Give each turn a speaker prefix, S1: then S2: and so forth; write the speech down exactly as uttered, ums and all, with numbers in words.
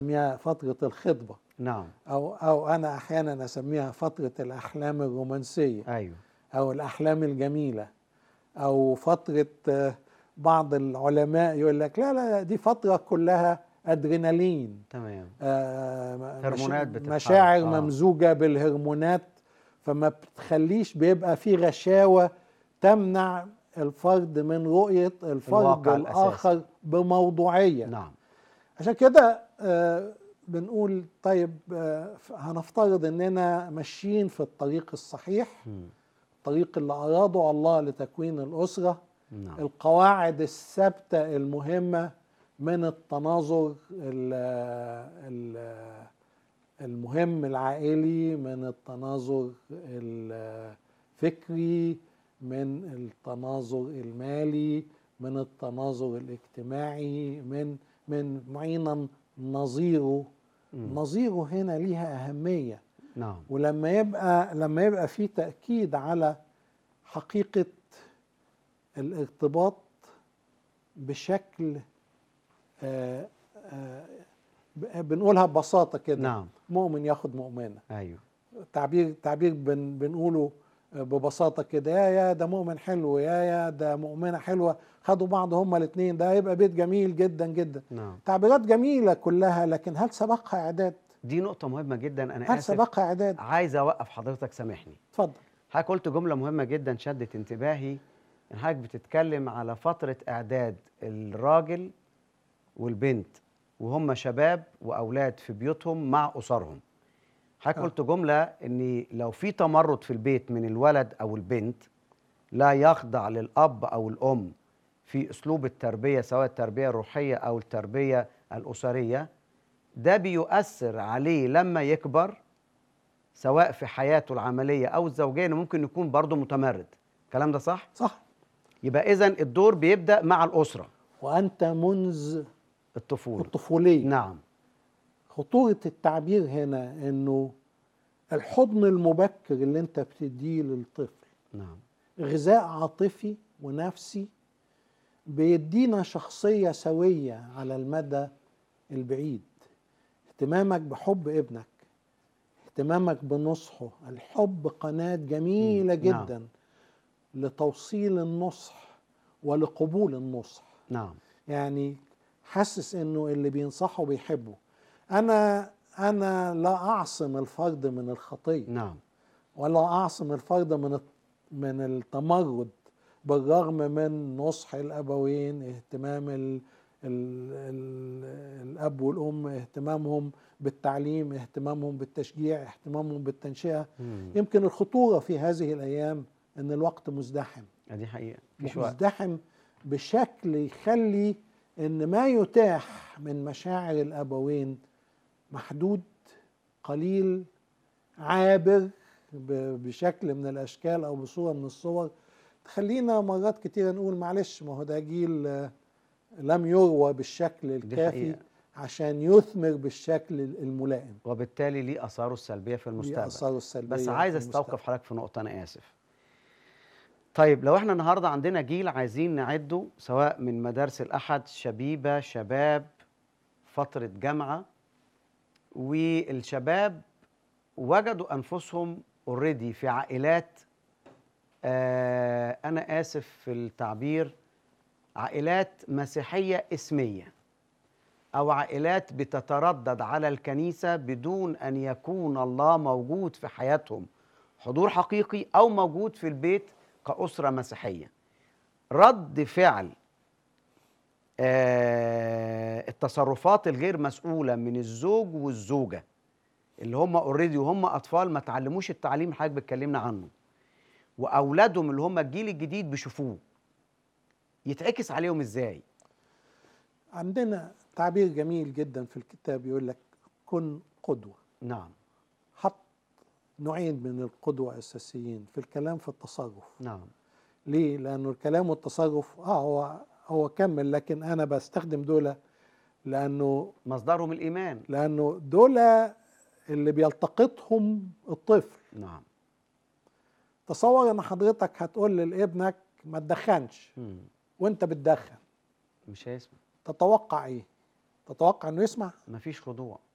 S1: بنسميها فترة الخطبة.
S2: نعم.
S1: أو أو أنا أحيانا أسميها فترة الأحلام الرومانسية
S2: أيوه.
S1: أو الأحلام الجميلة، أو فترة آه، بعض العلماء يقول لك لا لا دي فترة كلها أدرينالين،
S2: تمام.
S1: آه، مش
S2: هرمونات بتتحرك.
S1: مشاعر
S2: آه.
S1: ممزوجة بالهرمونات، فما بتخليش بيبقى في غشاوة تمنع الفرد من رؤية الفرد
S2: الواقع الأساسي.
S1: الآخر بموضوعية.
S2: نعم.
S1: عشان كده آه، بنقول طيب آه، هنفترض اننا ماشيين في الطريق الصحيح،
S2: مم.
S1: الطريق اللي أراده الله لتكوين الأسرة،
S2: نعم.
S1: القواعد الثابتة المهمة من التناظر ال- ال- المهم العائلي، من التناظر الفكري، من التناظر المالي، من التناظر الاجتماعي، من من معينا نظيره.
S2: مم.
S1: نظيره هنا ليها أهمية.
S2: نعم.
S1: ولما يبقى لما يبقى في تأكيد على حقيقة الارتباط بشكل آه، آه، بنقولها ببساطة كده،
S2: نعم.
S1: مؤمن ياخد مؤمنة.
S2: أيوه.
S1: تعبير تعبير بن بنقوله ببساطة كده، يا يا ده مؤمن حلو، يا يا ده مؤمنة حلوة، خدوا بعض هما الاثنين، ده هيبقى بيت جميل جدا جدا.
S2: نعم.
S1: تعبيرات جميلة كلها، لكن هل سبقها إعداد؟
S2: دي نقطة مهمة جدا. أنا
S1: هل
S2: آسف
S1: سبقها إعداد؟
S2: عايز أوقف حضرتك، سامحني.
S1: اتفضل.
S2: حضرتك قلت جملة مهمة جدا شدت انتباهي، إن حضرتك بتتكلم على فترة إعداد الراجل والبنت وهم شباب وأولاد في بيوتهم مع أسرهم. حضرتك
S1: آه.
S2: قلت جملة إن لو في تمرد في البيت من الولد أو البنت لا يخضع للأب أو الأم في أسلوب التربية، سواء التربية الروحية أو التربية الأسرية، ده بيؤثر عليه لما يكبر، سواء في حياته العملية أو الزوجية، إنه ممكن يكون برضه متمرد. الكلام ده صح؟
S1: صح.
S2: يبقى إذن الدور بيبدأ مع الأسرة،
S1: وأنت منذ
S2: الطفولة.
S1: الطفولية.
S2: نعم.
S1: خطورة التعبير هنا إنه الحضن المبكر اللي أنت بتديه للطفل
S2: نعم.
S1: غذاء عاطفي ونفسي بيدينا شخصية سوية على المدى البعيد. اهتمامك بحب ابنك، اهتمامك بنصحه، الحب قناة جميلة
S2: مم. نعم.
S1: جدا لتوصيل النصح ولقبول النصح.
S2: نعم.
S1: يعني حاسس انه اللي بينصحه بيحبه. انا انا لا اعصم الفرد من الخطية،
S2: نعم.
S1: ولا اعصم الفرد من من التمرد، بالرغم من نصح الابوين، اهتمام ال ال ال الاب والام، اهتمامهم بالتعليم، اهتمامهم بالتشجيع، اهتمامهم بالتنشئة.
S2: مم.
S1: يمكن الخطورة في هذه الايام ان الوقت مزدحم،
S2: دي حقيقة، مفيش وقت.
S1: مزدحم بشكل يخلي ان ما يتاح من مشاعر الابوين محدود، قليل، عابر بشكل من الاشكال او بصوره من الصور، تخلينا مرات كتير نقول معلش، ما هو ده جيل لم يروى بالشكل الكافي عشان يثمر بالشكل الملائم،
S2: وبالتالي ليه اثاره السلبيه في
S1: ليه
S2: المستقبل.
S1: اثاره السلبيه.
S2: بس عايز استوقف حضرتك في نقطه، انا اسف. طيب لو احنا النهارده عندنا جيل عايزين نعده، سواء من مدارس الاحد، شبيبه، شباب، فتره جامعه، والشباب وجدوا انفسهم اوريدي في عائلات، آه انا اسف في التعبير، عائلات مسيحيه اسميه، او عائلات بتتردد على الكنيسه بدون ان يكون الله موجود في حياتهم حضور حقيقي، او موجود في البيت كأسرة مسيحية. رد فعل آه التصرفات الغير مسؤولة من الزوج والزوجة اللي هم اوريدي وهم اطفال ما تعلموش التعليم اللي حضرتك بتكلمنا عنه، واولادهم اللي هم الجيل الجديد بيشوفوه، يتعكس عليهم ازاي؟
S1: عندنا تعبير جميل جدا في الكتاب يقول لك كن قدوة.
S2: نعم.
S1: حط نوعين من القدوة أساسيين في الكلام في التصرف.
S2: نعم.
S1: ليه؟ لأنه الكلام والتصرف اه هو هو كمل، لكن أنا بستخدم دول لأنه
S2: مصدرهم الإيمان،
S1: لأنه دول اللي بيلتقطهم الطفل.
S2: نعم.
S1: تصور ان حضرتك هتقول لابنك ما تدخنش
S2: مم.
S1: وانت بتدخن،
S2: مش هيسمع.
S1: تتوقع ايه؟ تتوقع انه يسمع؟
S2: مفيش خضوع.